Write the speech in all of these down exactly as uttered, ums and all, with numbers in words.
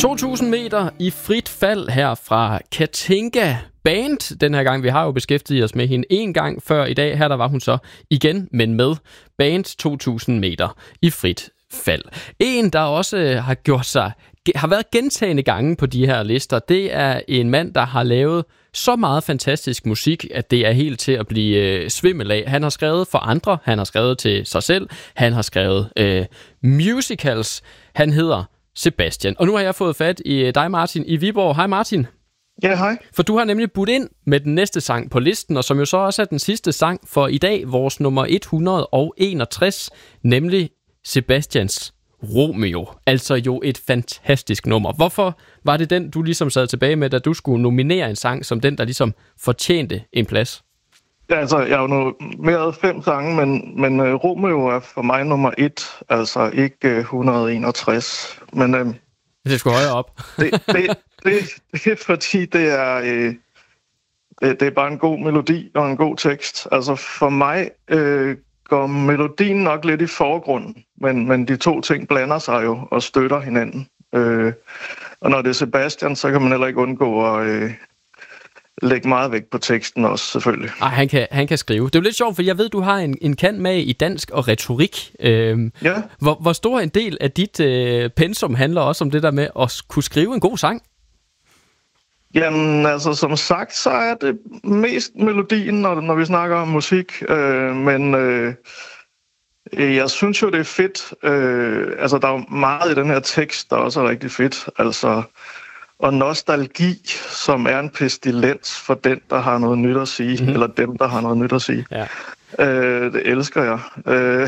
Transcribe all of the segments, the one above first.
to tusind meter i frit fald her fra Katinka Band. Den her gang, vi har jo beskæftiget os med hende en gang før i dag. Her der var hun så igen, men med Band to tusind meter i frit fald. En, der også har gjort sig, har været gentagende gange på de her lister, det er en mand, der har lavet så meget fantastisk musik, at det er helt til at blive øh, svimmel af. Han har skrevet for andre, han har skrevet til sig selv, han har skrevet øh, musicals. Han hedder Sebastian. Og nu har jeg fået fat i dig, Martin, i Viborg. Hej Martin. Ja, hej. For du har nemlig budt ind med den næste sang på listen, og som jo så også er den sidste sang for i dag, vores nummer et hundrede og enogtres, nemlig Sebastians Romeo. Altså jo et fantastisk nummer. Hvorfor var det den, du ligesom sad tilbage med, da du skulle nominere en sang som den, der ligesom fortjente en plads? Ja, altså, jeg har jo nomineret fem sange, men, men uh, Romeo er for mig nummer et, altså ikke uh, et hundrede og enogtres. Men uh, det skulle højere op. det, det, det, det er fordi, det er, uh, det, det er bare en god melodi og en god tekst. Altså for mig uh, går melodien nok lidt i forgrunden, men, men de to ting blander sig jo og støtter hinanden. Uh, og når det er Sebastian, så kan man heller ikke undgå at... Uh, lægge meget vægt på teksten også, selvfølgelig. Ej, han kan, han kan skrive. Det er jo lidt sjovt, for jeg ved, du har en, en kant med i dansk og retorik. Øhm, ja. Hvor, hvor stor en del af dit øh, pensum handler også om det der med at kunne skrive en god sang? Jamen, altså som sagt, så er det mest melodien, når, når vi snakker om musik. Øh, men øh, jeg synes jo, det er fedt. Øh, altså, der er jo meget i den her tekst, der også er rigtig fedt. Altså... Og nostalgi, som er en pestilens for den, der har noget nyt at sige, mm-hmm. eller dem, der har noget nyt at sige. Ja. Øh, det elsker jeg. Øh,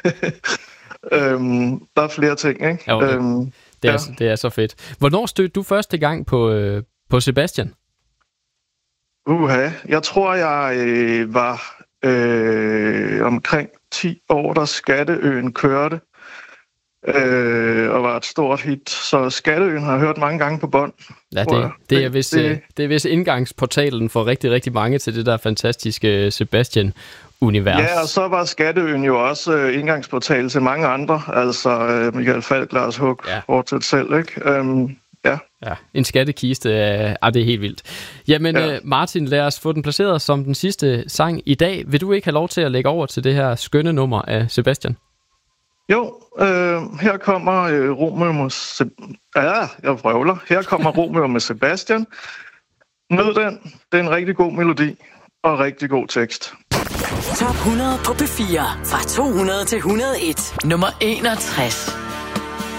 øhm, der er flere ting, ikke? Jo, det, øhm, det, er, ja. det er så fedt. Hvornår stødte du første gang på, øh, på Sebastian? Uha, jeg tror, jeg øh, var øh, omkring ti år, da Skatteøen kørte. Øh, og var et stort hit. Så Skatteøen har jeg hørt mange gange på bånd. Ja, det, det, er vist, det, det er vist indgangsportalen for rigtig, rigtig mange til det der fantastiske Sebastian-univers. Ja, og så var Skatteøen jo også øh, indgangsportal til mange andre. Altså øh, Michael Falch, Lars Hug, ja. Fortsat selv, ikke? Øhm, ja. ja, en skattekiste, øh, ah, det er helt vildt. Jamen ja. øh, Martin, lad os få den placeret som den sidste sang i dag. Vil du ikke have lov til at lægge over til det her skønne nummer af Sebastian? Jo, øh, her kommer øh, Romeo med Se- ja, jeg vrøvler. Her kommer Romeo med Sebastian. Mød den. Det er en rigtig god melodi og rigtig god tekst. Top hundrede på P fire fra to hundrede til et hundrede og en. Nummer enogtres.